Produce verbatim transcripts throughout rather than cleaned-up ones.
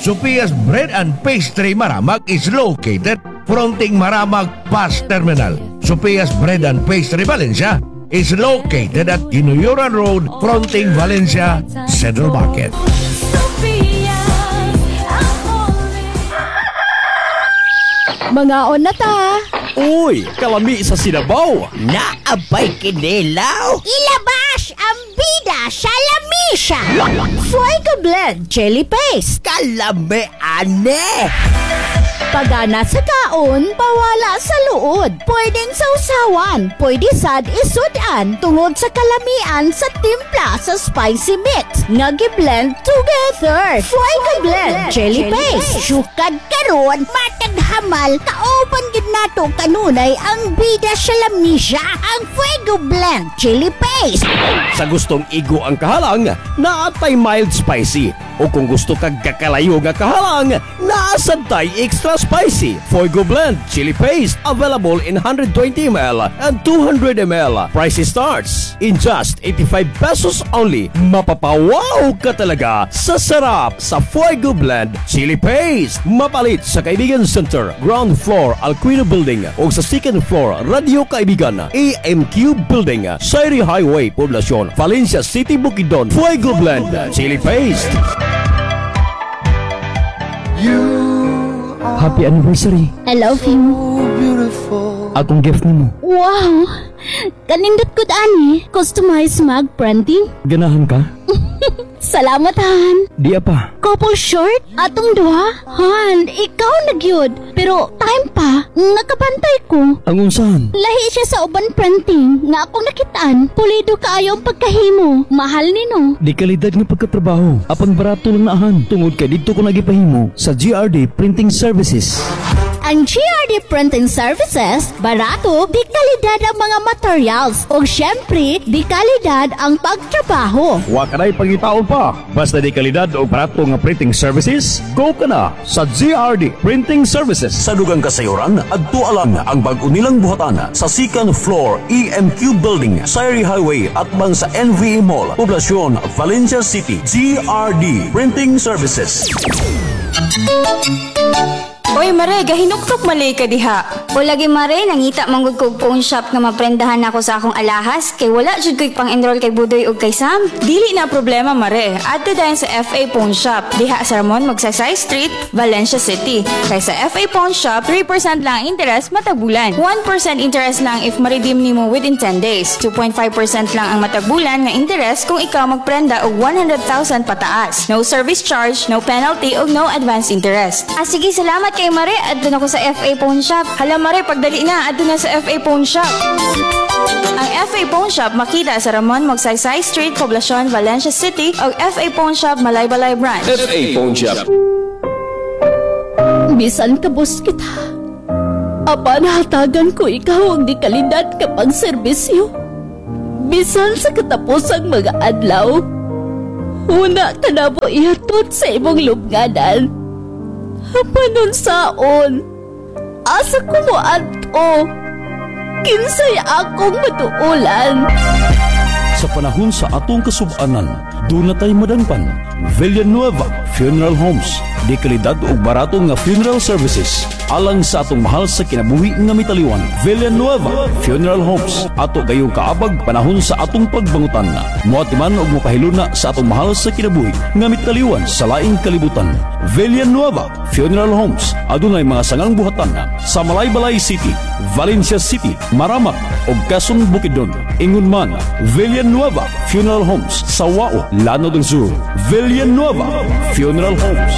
Sophia's Bread and Pastry Maramag is located fronting Maramag Bus Terminal. Sophia's Bread and Pastry Valencia is located at Ginuyuran Road fronting Valencia Central Market. Mga on na ta. Uy, kalami sa sinabaw. Naabay kinilaw. Ilabas ang bida sa lamisa. Fuego Blend Chili Paste. Kalami ane. Pagana sa kaon, pawala sa luod. Pwedeng sausawan, pwede sad isudan tungod sa kalamian sa timpla sa spicy mix. Nagi-blend together. Fuego Blend Chili Paste. Sukad karon, matag hamal, kaoban gid nato kanunay ang bida sa lamisa, ang Fuego Blend Chili Paste. Sa gustong igo ang kahalang, naatay mild spicy. O kung gusto kag kakalayo nga kahalang, naasantay extra spicy. Fuego Blend Chili Paste available in one hundred twenty milliliters and two hundred milliliters. Price starts in just eighty-five pesos only. Mapapawaw ka talaga sa sarap sa Fuego Blend Chili Paste. Mapalit sa Kaibigan Center, ground floor Alquino Building o sa second floor Radio Kaibigan A M Q Building, Sairi Highway, Poblacion, Valencia City, Bukidnon. Fuego Blend Chili Paste. Happy anniversary. I love you. Atong gift nimo. Wow! Kanindot ko ani, customized mag printing. Ganahan ka? Salamat, Han. Di apa. Couple short? Atong duha? Han, ikaw nagyod. Pero time pa, nakabantay ko. Ang unsahan? Lahi siya sa uban printing. Nga akong nakitaan, pulido kaayo ang pagkahimo. Mahal ni no. Di kalidad nga pagkatrabaho. Apan barato lang naahan. Tungod kay dito ko nagipahimo sa G R D Printing Services. Ang G R D Printing Services, barato, di kalidad ang mga materials. O syempre, di kalidad ang pagtrabaho. Wa ka na'y pangitaon pa. Basta di kalidad o barato nga printing services, go ka na sa G R D Printing Services. Sa dugang kasayuran, adto alang ang bag-o nilang buhatan sa second floor E M Q Building, Sairi Highway at bang sa N V E Mall, Poblacion, Valencia City. G R D Printing Services. Oy Mare, gahinuktok malay ka diha. O lagi Mare, nangita manggod ko phone shop nga maprendahan ako sa akong alahas kay wala jud ko'y pang-enroll kay Budoy ug kay Sam. Dili na problema Mare, adto dayon sa F A Phone Shop diha sa Ramon Magsaysay Street, Valencia City. Kay sa F A Phone Shop, three percent lang ang interest matag bulan. one percent interest lang if ma-redeem nimo within ten days. two point five percent lang ang matag bulan nga interest kung ikaw magprenda og one hundred thousand pataas. No service charge, no penalty ug no advance interest. Ah sige, salamat kay Mare, adto na ko sa F A Phone Shop. Hala Mare, pagdali na, adto na sa F A Phone Shop. Ang F A Phone Shop makita sa Ramon Magsaysay Street, Poblacion, Valencia City o F A Phone Shop Malaybalay Branch. F A Phone Shop. Bisan kabus kita. Apan hatagan ko ikaw ang di kalidad kapag serbisyo. Bisan sa katapusang mga adlaw, una ka na mo ihatod sa imong lubnganan. Panon saon, asa ko mo ato, kinsay akong matuulan. Sa panahon sa atong kasub-anan, doon na tayo madangpan. Villanueva Funeral Homes. Di kalidad o barato nga funeral services. Alang sa atong mahal sa kinabuhi nga mitaliwan. Villanueva Funeral Homes. Ato gayong kaabag panahon sa atong pagbangutan. Muatiman og mapahiluna sa atong mahal sa kinabuhi nga mitaliwan sa laing kalibutan. Villanueva Funeral Homes. Adunay mga sangang buhatan sa Malaybalay City, Valencia City, Maramag ug Quezon, Bukidnon. Ingon man, Villanueva Funeral Homes sa Wao, Llano del Sur. Villanueva Funeral Homes.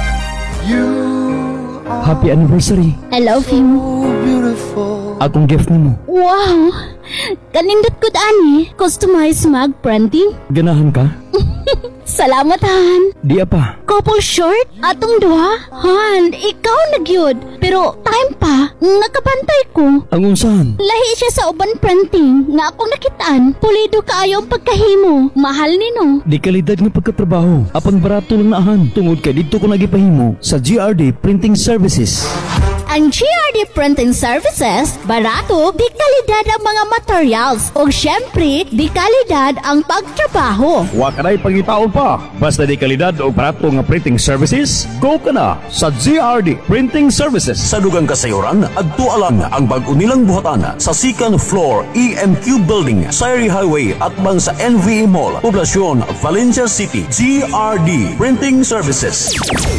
Happy anniversary. I love you. Atong gift nimo. Wow! Kanindot ko ani, customized mag printing. Ganahan ka? Salamat, Han. Di apa. Couple short? Atong duha? Han, ikaw nagyod. Pero time pa, nakabantay ko. Ang unsahan? Lahi siya sa uban printing. Nga akong nakitaan, pulido kaayo ang pagkahimo. Mahal ni no. Di kalidad nga pagkatrabaho. Apan barato lang naahan. Tungod kay dito ko nagipahimo sa G R D Printing Services. Ang G R D Printing Services, barato, di kalidad ang mga materials, o syempre, di kalidad ang pagtrabaho. Wa ka na'y pangitaon pa. Basta di kalidad o barato nga printing services, go ka na sa G R D Printing Services. Sa dugang kasayuran, adto alang ang bag-o nilang buhatan sa second floor E M Q Building, Sayri Highway at bang sa N V E Mall, Poblacion, Valencia City. G R D Printing Services.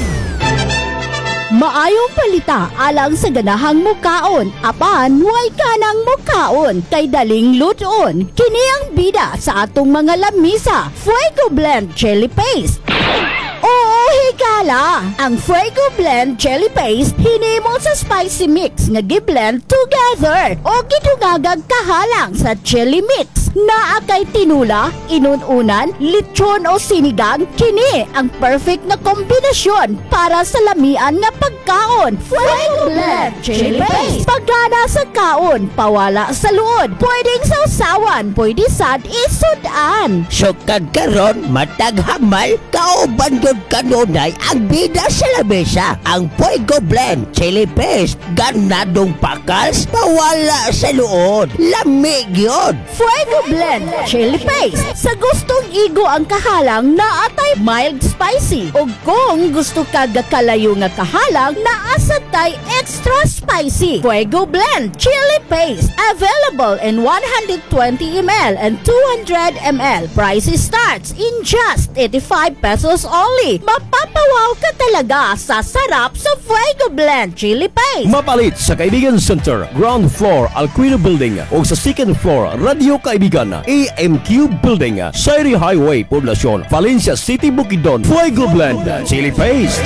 Maayong balita alang sa ganahang mukaon, apan way ka ng mukaon, kay daling luton. Kini ang bida sa atong mga lamisa, Fuego Blend Chili Paste. Oo, higala! Ang Fuego Blend Chili Paste hinimo sa spicy mix nga gi-blend together o gidungagag kahalang sa chili mix. Naa kay tinula, inununan, lechon o sinigang, kini ang perfect na kombinasyon para sa lamian nga pagkaon. Fuego Blend Chili Paste. Pagana sa kaon, pawala sa luod. Pwedeng sausawan, pwede sad isudan. Sukad karon matag hamal, kauban yun kanunay ang bida sa lamesa. Ang Fuego Blend Chili Paste, ganadong pakals, pawala sa luod. Lamig yun. Fuego Blend Chili Paste. Sa gustong igo ang kahalang na atay mild spicy. O kung gusto ka gakalayo nga kahalang na asatay extra spicy. Fuego Blend Chili Paste. Available in one hundred twenty milliliters and two hundred milliliters. Price starts in just eighty-five pesos only. Mapapawaw ka talaga sa sarap sa Fuego Blend Chili Paste. Mapalit sa Kaibigan Center, ground floor, Alquino Building o sa second floor, Radio Kaibigan, E M Q Building, Sayri Highway, Poblacion, Valencia City, Bukidnon. Fuego Blend Chili Paste.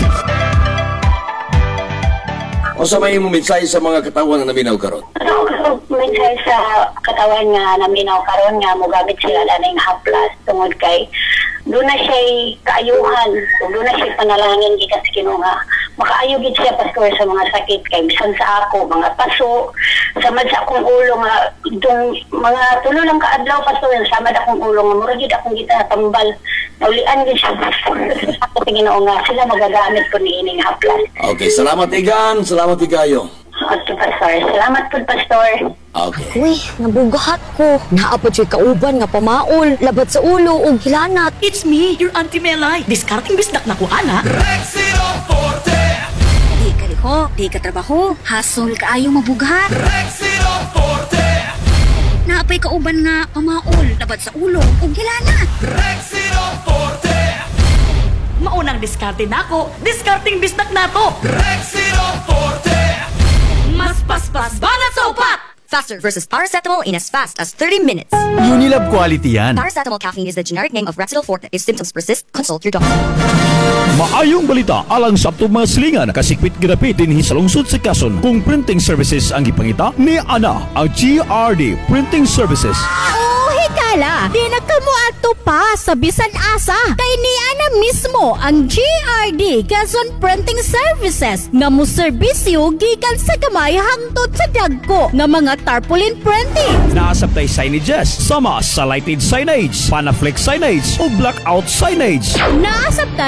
O sa may mensahe sa mga katawan na naminaw karon? Mensahe sa katawan nga naminaw karon nga mogamit sila laning haplas tungod kay doon na siya kaayuhan, doon na siya panalangin gikan sa Ginoo nga makaayo gid siya pastor sa mga sakit kay bisan sa ako mga paso samad sa akong ulo nga dong mga tulo lang kaadlaw pastor samad akong ulo nga mura gid akong gitatambal naulian gid siya ako sa Ginoo nga sila magagamit ko niining haplas. Okay, salamat Igan, salamat Igayo. Okay, pastor. Salamat po, pastor. Okay. Uy, nabugahat ko. Naapod siya kauban nga pamaol, labat sa ulo o gilanat. It's me, your Auntie Melay. Discarding bisnak na ko, ana. Rexino Forte! Di ka liho, di ka trabaho, hasol ka ayaw mabugat. Rexino Forte! Naapay kauban nga pamaol, labat sa ulo o gilanat. Rexino Forte! Maunang diskarte na ako, discarding bisnak na to. Rexino Forte! Mas paspas banat sa upat! Faster versus paracetamol in as fast as thirty minutes. Unilab quality yan. Paracetamol caffeine is the generic name of Rexidol Forte. If symptoms persist, consult your doctor. Maayong balita alang sa atong mga silingan kasikpit ginapit dinhi sa lungsod sa Quezon kung printing services ang ipangita ni ana ang G R D Printing Services. Oh, higala! Di na kamo ato pa sa bisan asa. Kay ni ana mismo ang G R D Quezon Printing Services nga mo serbisyo gikan sa gamay hangtod sa dagko nga mga tarpaulin printing. Naasabtay signages sama sa lighted signage, panaflex signage o blackout signage. Naasabtay